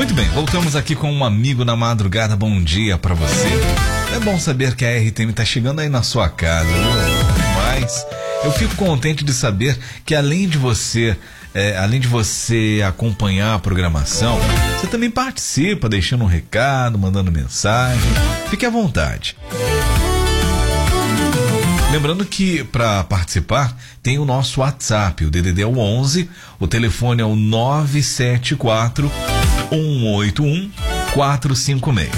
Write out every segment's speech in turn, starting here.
Muito bem, voltamos aqui com um amigo na madrugada. Bom dia pra você. É bom saber que a RTM tá chegando aí na sua casa, viu? Mas eu fico contente de saber que além de você acompanhar a programação, você também participa, deixando um recado, mandando mensagem. Fique à vontade. Lembrando que para participar tem o nosso WhatsApp, o DDD é o 11, o telefone é o 974 181 456.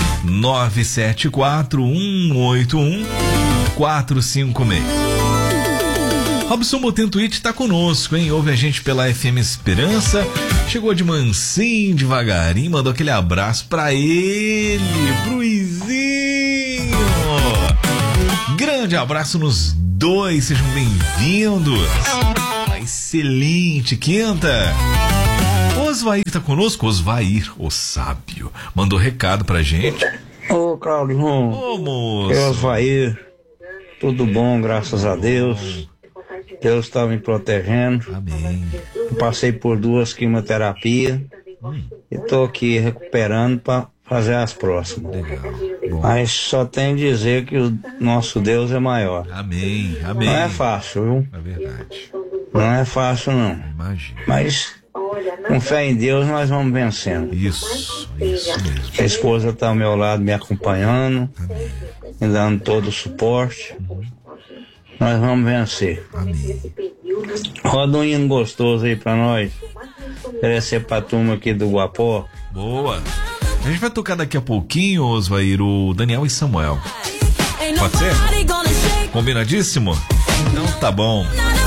974 181 456. Robson Botentuit está conosco, hein? Ouve a gente pela FM Esperança. Chegou de mansinho, devagarinho, mandou aquele abraço pra ele, pro Izinho. Grande abraço nos dois, sejam bem-vindos. Uma excelente quinta. Osvair tá conosco, Osvair, o sábio, mandou recado pra gente. Ô, Claudio, ô moço. É Osvair, tudo bom, graças a Deus. Deus está me protegendo. Amém. Eu passei por 2 quimioterapias e tô aqui recuperando para fazer as próximas. Legal. Bom. Mas só tem que dizer que o nosso Deus é maior. Amém, amém. Não é fácil, viu? É verdade. Não é fácil, não. Imagina. Mas com fé em Deus nós vamos vencendo. Isso mesmo. A esposa está ao meu lado me acompanhando, Amém. me dando todo o suporte. Nós vamos vencer. Amém. Roda um hino gostoso aí pra nós. Oferecer pra turma aqui do Guapó. Boa. A gente vai tocar daqui a pouquinho, Osvair, o Daniel e Samuel. Pode ser? Combinadíssimo? Então tá bom.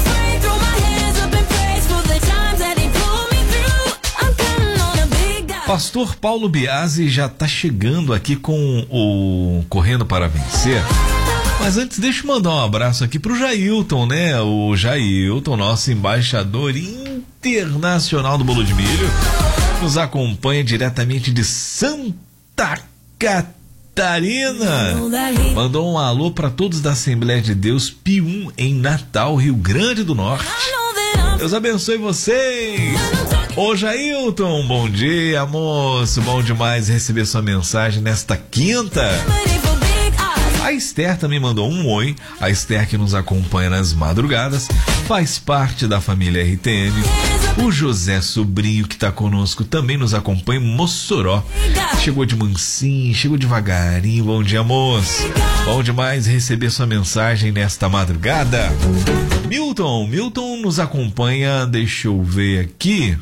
Pastor Paulo Biasi já tá chegando aqui com o Correndo para Vencer. Mas antes, deixa eu mandar um abraço aqui pro Jailton, né? O Jailton, nosso embaixador internacional do Bolo de Milho, nos acompanha diretamente de Santa Catarina. Mandou um alô para todos da Assembleia de Deus Pio 1 em Natal, Rio Grande do Norte. Deus abençoe vocês. Ô Jailton, bom dia, moço. Bom demais receber sua mensagem nesta quinta. A Esther também mandou um oi. A Esther que nos acompanha nas madrugadas, faz parte da família RTM. O José Sobrinho que está conosco também nos acompanha em Mossoró. Chegou de mansinho, chegou devagarinho. Bom dia, moço. Bom demais receber sua mensagem nesta madrugada. Milton nos acompanha. Deixa eu ver aqui.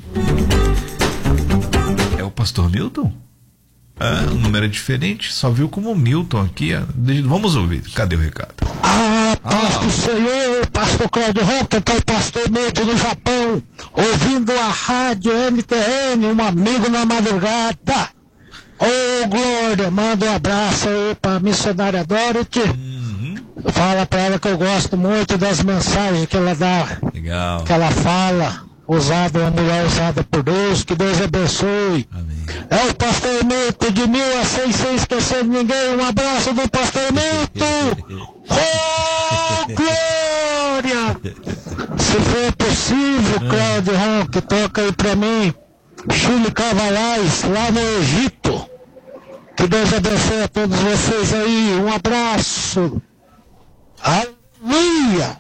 É o pastor Milton? Ah, o número é diferente, só viu como Milton aqui. Vamos ouvir, cadê o recado? Paz do Senhor, pastor Cláudio Roca, que é o pastor Milton do Japão, ouvindo a rádio MTN, um amigo na madrugada. Ô, Glória, manda um abraço aí pra missionária Dorothy. Fala pra ela que eu gosto muito das mensagens que ela dá. Legal. Que ela fala. Uma mulher usada por Deus, que Deus abençoe. Amém. É o pastor Milton de 1600, sem esquecer de ninguém. Um abraço do pastor Milton. Oh, glória! Se for possível, Cláudio Ronque, toca aí pra mim Chile Cavalais, lá no Egito. Que Deus abençoe a todos vocês aí. Um abraço. Aleluia!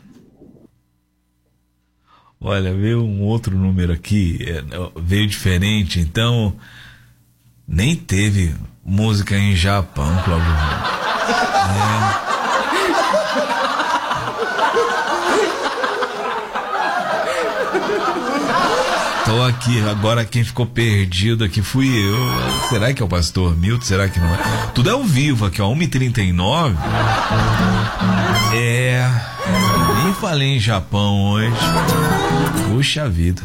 Olha, veio um outro número aqui, veio diferente, então nem teve música em Japão, Cláudio. Tô aqui, agora quem ficou perdido aqui fui eu. Será que é o pastor Milton? Será que não é? Tudo é ao vivo aqui, ó, 1h39. Nem falei em Japão hoje. Puxa vida.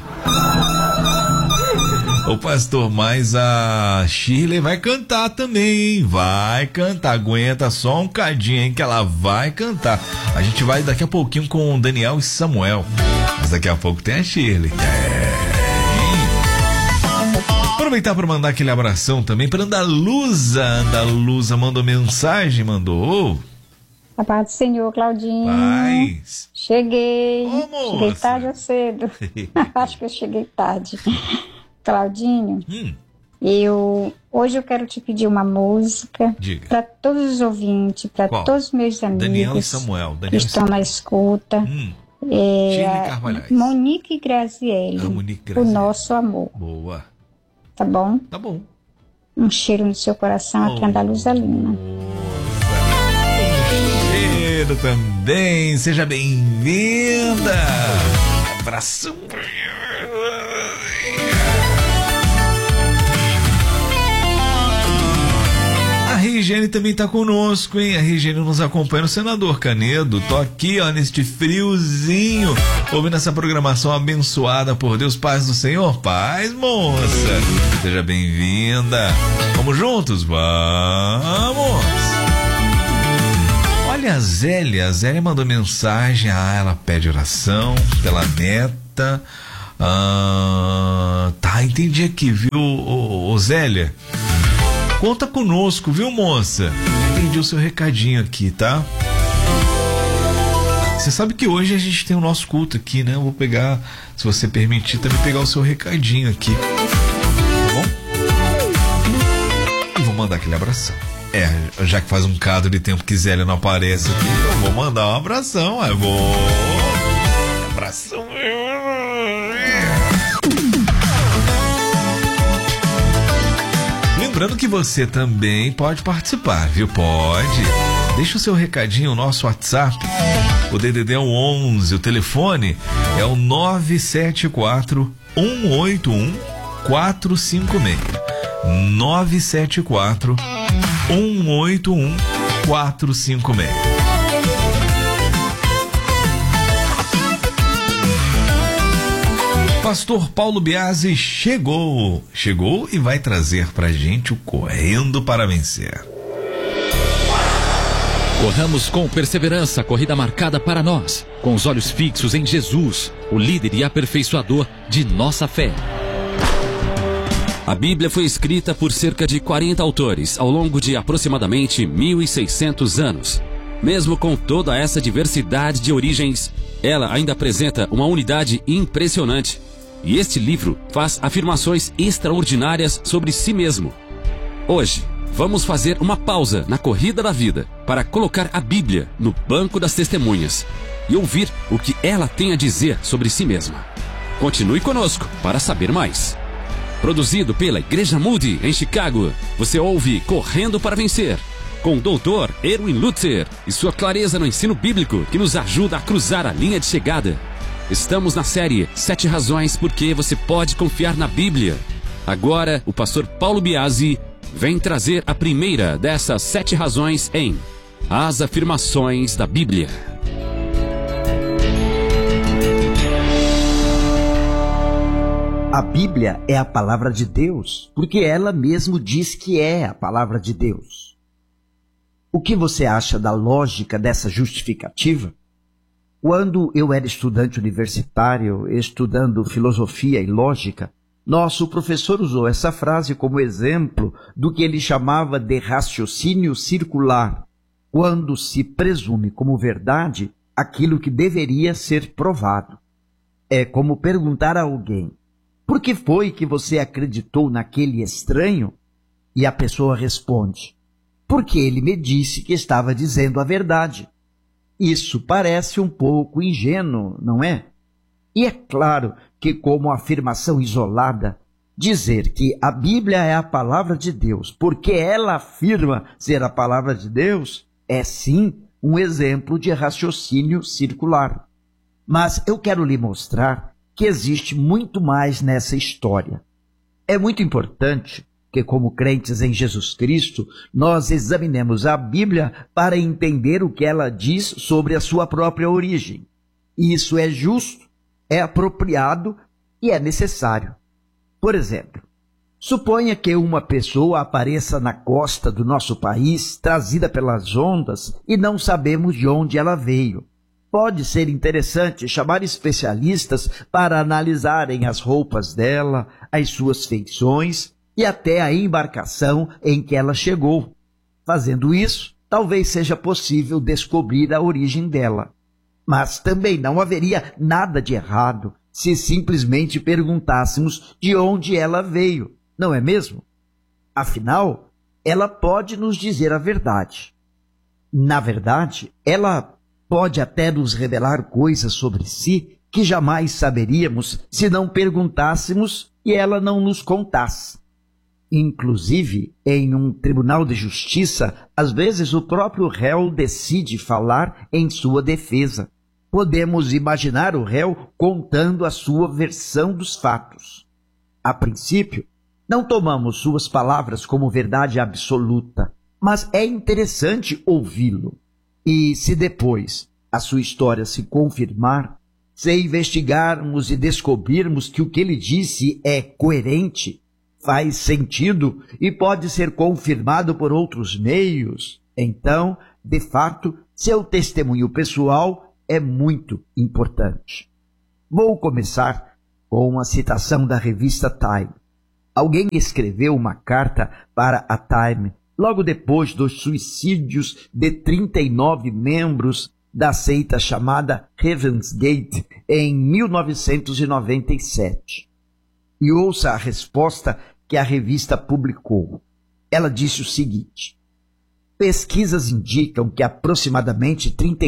O pastor, mas a Shirley vai cantar também, hein? Vai cantar, aguenta só um cadinho, hein, que ela vai cantar. A gente vai daqui a pouquinho com o Daniel e Samuel, mas daqui a pouco tem a Shirley. Aproveitar para mandar aquele abração também para Andaluza. Andaluza mandou mensagem, mandou. A paz do Senhor, Claudinho. Paz. Cheguei. Ô, cheguei tarde ou cedo? Acho que eu cheguei tarde. Claudinho, Hoje eu quero te pedir uma música para todos os ouvintes, para todos os meus amigos. Daniel e Samuel. Que estão na escuta. Monique e Graziele. O nosso amor. Boa. Tá bom? Tá bom. Um cheiro no seu coração, aqui da Luz Lima. Um cheiro também. Seja bem-vinda. Abraço. A Regiane também tá conosco, hein? A Regiane nos acompanha, o senador Canedo. Tô aqui, ó, neste friozinho, ouvindo essa programação abençoada por Deus. Paz do Senhor. Paz, moça. Seja bem-vinda. Vamos juntos? Vamos. Olha, a Zélia mandou mensagem. Ela pede oração pela neta. Tá, entendi aqui, viu, ô Zélia? Conta conosco, viu, moça? Entendi o seu recadinho aqui, tá? Você sabe que hoje a gente tem o nosso culto aqui, né? Eu vou pegar, se você permitir, também pegar o seu recadinho aqui. Tá bom? E vou mandar aquele abração. Já que faz um cadro de tempo que Zélia não aparece aqui, eu vou mandar um abração. Abração. Lembrando que você também pode participar, viu? Pode. Deixa o seu recadinho, o nosso WhatsApp. O DDD é o 11, o telefone é o 974 181 456. 974 181 456. Pastor Paulo Biasi chegou e vai trazer pra gente o Correndo para Vencer. Corramos com perseverança a corrida marcada para nós, com os olhos fixos em Jesus, o líder e aperfeiçoador de nossa fé. A Bíblia foi escrita por cerca de 40 autores ao longo de aproximadamente 1.600 anos. Mesmo com toda essa diversidade de origens, ela ainda apresenta uma unidade impressionante. E este livro faz afirmações extraordinárias sobre si mesmo. Hoje, vamos fazer uma pausa na corrida da vida para colocar a Bíblia no banco das testemunhas e ouvir o que ela tem a dizer sobre si mesma. Continue conosco para saber mais. Produzido pela Igreja Moody, em Chicago, você ouve Correndo para Vencer, com o Dr. Erwin Lutzer e sua clareza no ensino bíblico que nos ajuda a cruzar a linha de chegada. Estamos na série 7 razões por que você pode confiar na Bíblia. Agora, o pastor Paulo Biasi vem trazer a primeira dessas 7 razões em As Afirmações da Bíblia. A Bíblia é a palavra de Deus, porque ela mesmo diz que é a palavra de Deus. O que você acha da lógica dessa justificativa? Quando eu era estudante universitário, estudando filosofia e lógica, nosso professor usou essa frase como exemplo do que ele chamava de raciocínio circular, quando se presume como verdade aquilo que deveria ser provado. É como perguntar a alguém: por que foi que você acreditou naquele estranho? E a pessoa responde: porque ele me disse que estava dizendo a verdade. Isso parece um pouco ingênuo, não é? E é claro que, como afirmação isolada, dizer que a Bíblia é a palavra de Deus, porque ela afirma ser a palavra de Deus, é sim um exemplo de raciocínio circular. Mas eu quero lhe mostrar que existe muito mais nessa história. É muito importante que, como crentes em Jesus Cristo, nós examinemos a Bíblia para entender o que ela diz sobre a sua própria origem. E isso é justo, é apropriado e é necessário. Por exemplo, suponha que uma pessoa apareça na costa do nosso país, trazida pelas ondas, e não sabemos de onde ela veio. Pode ser interessante chamar especialistas para analisarem as roupas dela, as suas feições e até a embarcação em que ela chegou. Fazendo isso, talvez seja possível descobrir a origem dela. Mas também não haveria nada de errado se simplesmente perguntássemos de onde ela veio, não é mesmo? Afinal, ela pode nos dizer a verdade. Na verdade, ela pode até nos revelar coisas sobre si que jamais saberíamos se não perguntássemos e ela não nos contasse. Inclusive, em um tribunal de justiça, às vezes o próprio réu decide falar em sua defesa. Podemos imaginar o réu contando a sua versão dos fatos. A princípio, não tomamos suas palavras como verdade absoluta, mas é interessante ouvi-lo. E se depois a sua história se confirmar, se investigarmos e descobrirmos que o que ele disse é coerente, faz sentido e pode ser confirmado por outros meios, então, de fato, seu testemunho pessoal é muito importante. Vou começar com uma citação da revista Time. Alguém escreveu uma carta para a Time logo depois dos suicídios de 39 membros da seita chamada Heaven's Gate em 1997. E ouça a resposta que a revista publicou. Ela disse o seguinte: pesquisas indicam que aproximadamente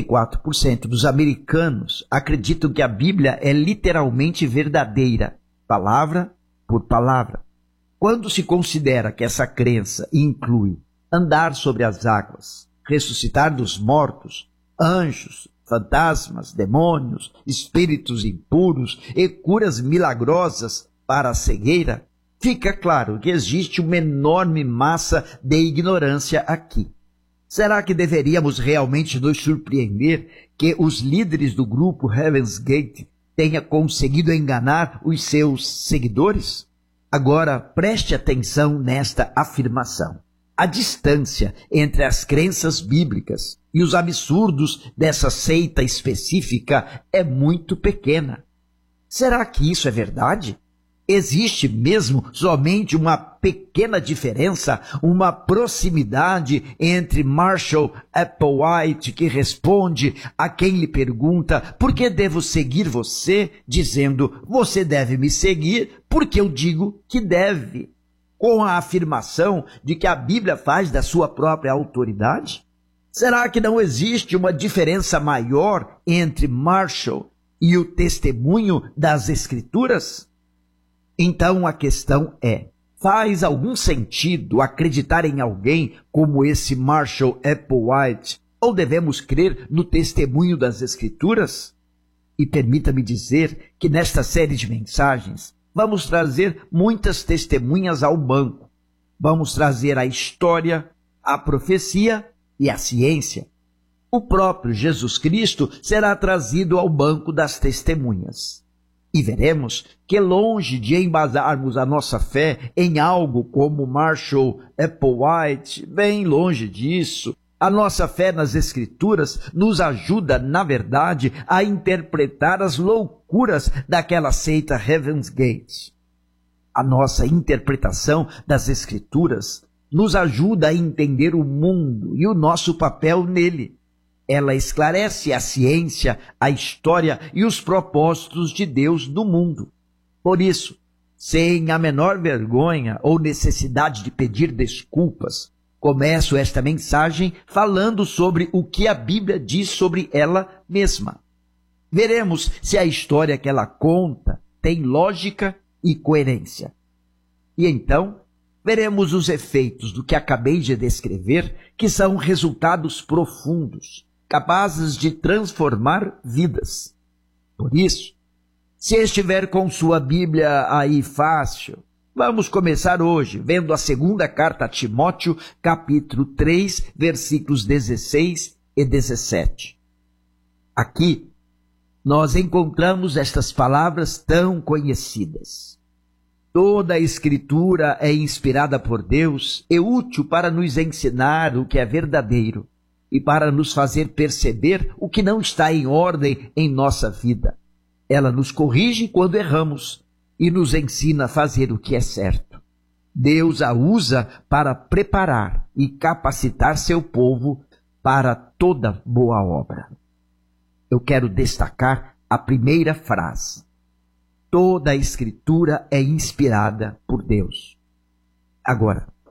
34% dos americanos acreditam que a Bíblia é literalmente verdadeira, palavra por palavra. Quando se considera que essa crença inclui andar sobre as águas, ressuscitar dos mortos, anjos, fantasmas, demônios, espíritos impuros e curas milagrosas para a cegueira, fica claro que existe uma enorme massa de ignorância aqui. Será que deveríamos realmente nos surpreender que os líderes do grupo Heaven's Gate tenham conseguido enganar os seus seguidores? Agora, preste atenção nesta afirmação. A distância entre as crenças bíblicas e os absurdos dessa seita específica é muito pequena. Será que isso é verdade? Existe mesmo somente uma pequena diferença, uma proximidade entre Marshall Applewhite, que responde a quem lhe pergunta por que devo seguir você, dizendo você deve me seguir porque eu digo que deve, com a afirmação de que a Bíblia faz da sua própria autoridade? Será que não existe uma diferença maior entre Marshall e o testemunho das Escrituras? Então a questão é, faz algum sentido acreditar em alguém como esse Marshall Applewhite, ou devemos crer no testemunho das Escrituras? E permita-me dizer que nesta série de mensagens vamos trazer muitas testemunhas ao banco. Vamos trazer a história, a profecia e a ciência. O próprio Jesus Cristo será trazido ao banco das testemunhas. E veremos que, longe de embasarmos a nossa fé em algo como Marshall Applewhite, bem longe disso, a nossa fé nas Escrituras nos ajuda, na verdade, a interpretar as loucuras daquela seita Heaven's Gate. A nossa interpretação das Escrituras nos ajuda a entender o mundo e o nosso papel nele. Ela esclarece a ciência, a história e os propósitos de Deus no mundo. Por isso, sem a menor vergonha ou necessidade de pedir desculpas, começo esta mensagem falando sobre o que a Bíblia diz sobre ela mesma. Veremos se a história que ela conta tem lógica e coerência. E então, veremos os efeitos do que acabei de descrever, que são resultados profundos, capazes de transformar vidas. Por isso, se estiver com sua Bíblia aí fácil, vamos começar hoje vendo a segunda carta a Timóteo, capítulo 3, versículos 16 e 17. Aqui, nós encontramos estas palavras tão conhecidas. Toda a Escritura é inspirada por Deus e útil para nos ensinar o que é verdadeiro e para nos fazer perceber o que não está em ordem em nossa vida. Ela nos corrige quando erramos e nos ensina a fazer o que é certo. Deus a usa para preparar e capacitar seu povo para toda boa obra. Eu quero destacar a primeira frase. Toda a Escritura é inspirada por Deus. Agora,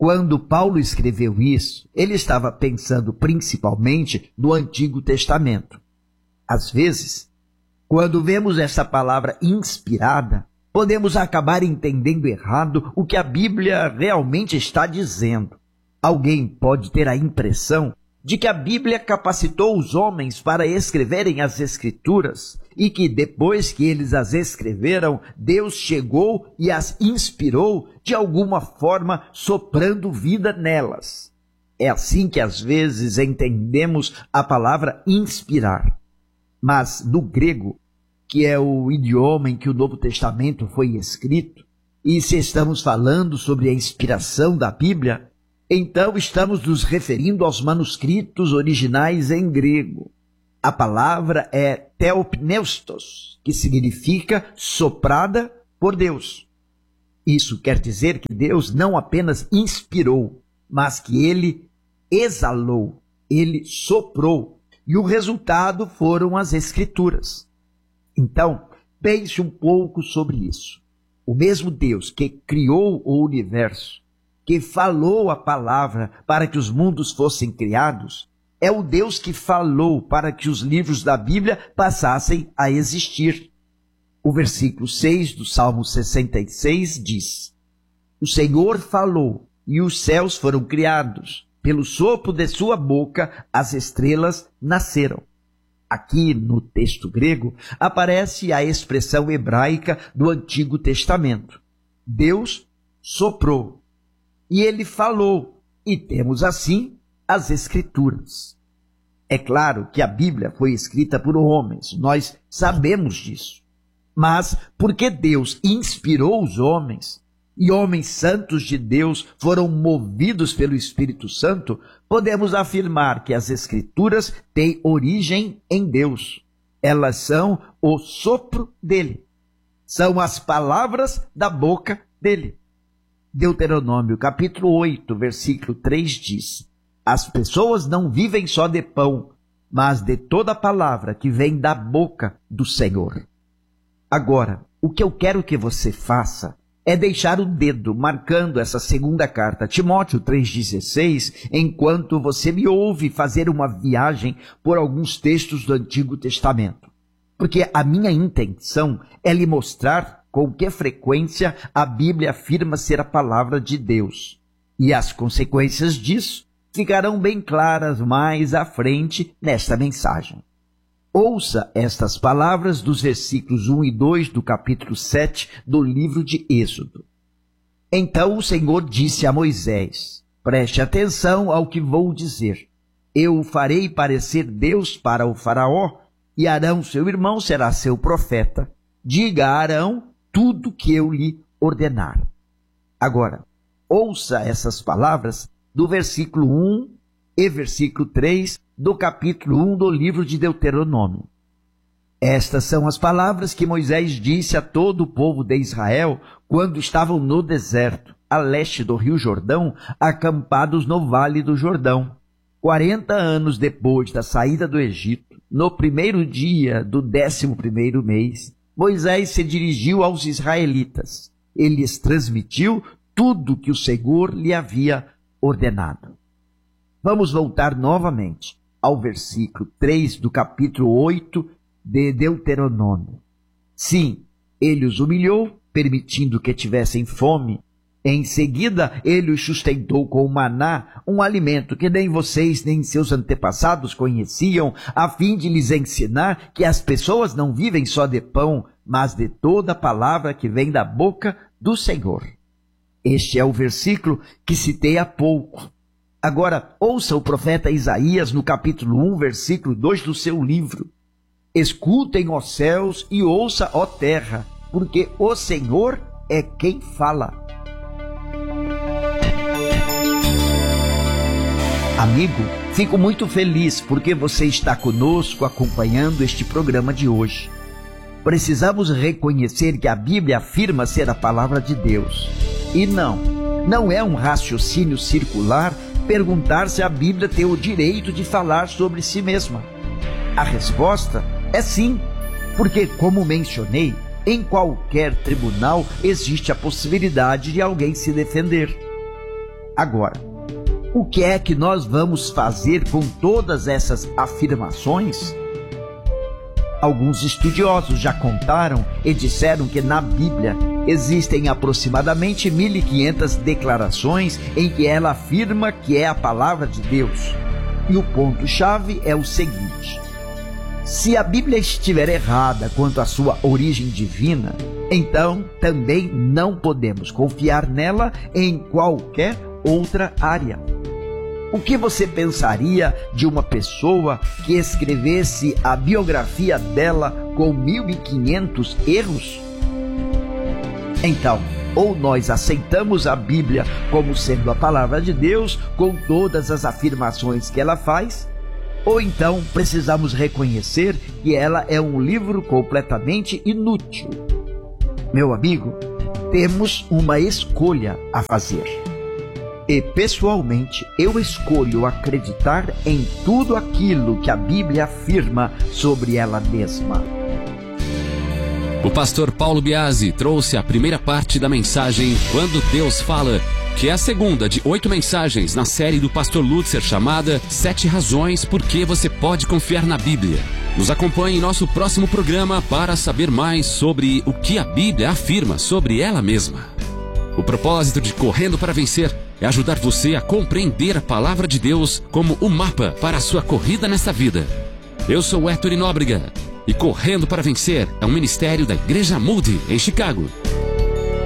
Quando Paulo escreveu isso, ele estava pensando principalmente no Antigo Testamento. Às vezes, quando vemos essa palavra inspirada, podemos acabar entendendo errado o que a Bíblia realmente está dizendo. Alguém pode ter a impressão de que a Bíblia capacitou os homens para escreverem as Escrituras e que depois que eles as escreveram, Deus chegou e as inspirou de alguma forma, soprando vida nelas. É assim que às vezes entendemos a palavra inspirar. Mas no grego, que é o idioma em que o Novo Testamento foi escrito, e se estamos falando sobre a inspiração da Bíblia, então estamos nos referindo aos manuscritos originais em grego. A palavra é theopneustos, que significa soprada por Deus. Isso quer dizer que Deus não apenas inspirou, mas que ele exalou, ele soprou, e o resultado foram as Escrituras. Então, pense um pouco sobre isso. O mesmo Deus que criou o universo, que falou a palavra para que os mundos fossem criados, é o Deus que falou para que os livros da Bíblia passassem a existir. O versículo 6 do Salmo 66 diz: O Senhor falou e os céus foram criados, pelo sopro de sua boca as estrelas nasceram. Aqui no texto grego aparece a expressão hebraica do Antigo Testamento. Deus soprou. E ele falou, e temos assim as Escrituras. É claro que a Bíblia foi escrita por homens, nós sabemos disso. Mas porque Deus inspirou os homens, e homens santos de Deus foram movidos pelo Espírito Santo, podemos afirmar que as Escrituras têm origem em Deus. Elas são o sopro dele. São as palavras da boca dele. Deuteronômio capítulo 8, versículo 3 diz: As pessoas não vivem só de pão, mas de toda palavra que vem da boca do Senhor. Agora, o que eu quero que você faça é deixar o dedo marcando essa segunda carta, Timóteo 3,16, enquanto você me ouve fazer uma viagem por alguns textos do Antigo Testamento. Porque a minha intenção é lhe mostrar com que frequência a Bíblia afirma ser a palavra de Deus. E as consequências disso ficarão bem claras mais à frente nesta mensagem. Ouça estas palavras dos versículos 1 e 2 do capítulo 7 do livro de Êxodo. Então o Senhor disse a Moisés: Preste atenção ao que vou dizer. Eu o farei parecer Deus para o faraó, e Arão, seu irmão, será seu profeta. Diga a Arão tudo que eu lhe ordenar. Agora, ouça essas palavras do versículo 1 e versículo 3 do capítulo 1 do livro de Deuteronômio. Estas são as palavras que Moisés disse a todo o povo de Israel quando estavam no deserto, a leste do rio Jordão, acampados no vale do Jordão. 40 anos depois da saída do Egito, no primeiro dia do 11º mês, Moisés se dirigiu aos israelitas. Ele lhes transmitiu tudo que o Senhor lhe havia ordenado. Vamos voltar novamente ao versículo 3 do capítulo 8 de Deuteronômio. Sim, ele os humilhou, permitindo que tivessem fome. Em seguida, ele os sustentou com o maná, um alimento que nem vocês nem seus antepassados conheciam, a fim de lhes ensinar que as pessoas não vivem só de pão, mas de toda palavra que vem da boca do Senhor. Este é o versículo que citei há pouco. Agora, ouça o profeta Isaías no capítulo 1, versículo 2 do seu livro. Escutem, ó céus, e ouça, ó terra, porque o Senhor é quem fala. Amigo, fico muito feliz porque você está conosco acompanhando este programa de hoje. Precisamos reconhecer que a Bíblia afirma ser a palavra de Deus. E não é um raciocínio circular perguntar se a Bíblia tem o direito de falar sobre si mesma. A resposta é sim, porque, como mencionei, em qualquer tribunal existe a possibilidade de alguém se defender. Agora, o que é que nós vamos fazer com todas essas afirmações? Alguns estudiosos já contaram e disseram que na Bíblia existem aproximadamente 1.500 declarações em que ela afirma que é a palavra de Deus. E o ponto-chave é o seguinte: se a Bíblia estiver errada quanto à sua origem divina, então também não podemos confiar nela em qualquer outra área. O que você pensaria de uma pessoa que escrevesse a biografia dela com 1.500 erros? Então, ou nós aceitamos a Bíblia como sendo a palavra de Deus, com todas as afirmações que ela faz, ou então precisamos reconhecer que ela é um livro completamente inútil. Meu amigo, temos uma escolha a fazer. E, pessoalmente, eu escolho acreditar em tudo aquilo que a Bíblia afirma sobre ela mesma. O pastor Paulo Biasi trouxe a primeira parte da mensagem Quando Deus Fala, que é a segunda de 8 mensagens na série do pastor Lutzer chamada 7 razões por que você pode confiar na Bíblia. Nos acompanhe em nosso próximo programa para saber mais sobre o que a Bíblia afirma sobre ela mesma. O propósito de Correndo para Vencer é ajudar você a compreender a palavra de Deus como o mapa para a sua corrida nesta vida. Eu sou Héctor Nóbrega e Correndo para Vencer é um ministério da Igreja Moody em Chicago.